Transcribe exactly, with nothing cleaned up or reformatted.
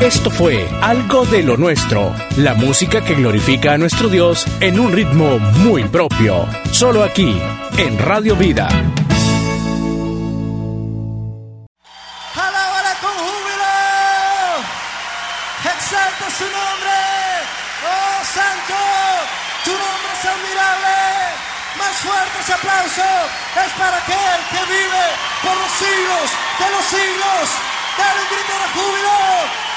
Esto fue Algo de lo Nuestro, la música que glorifica a nuestro Dios en un ritmo muy propio, solo aquí, en Radio Vida. ¡Alábala con júbilo! ¡Exalta su nombre! ¡Oh, santo! ¡Tu nombre es admirable! ¡Más fuerte ese aplauso! Es para aquel que vive por los siglos de los siglos. ¡Dale un grito de júbilo!